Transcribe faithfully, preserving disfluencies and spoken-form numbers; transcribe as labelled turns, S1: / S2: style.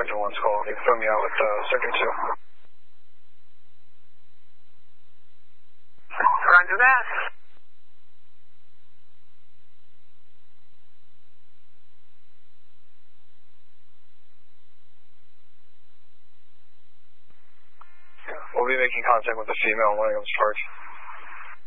S1: Sergeant one's call. You can fill me out with uh, Sergeant two.
S2: Roger that.
S1: We'll be making contact with the female in Williamsport.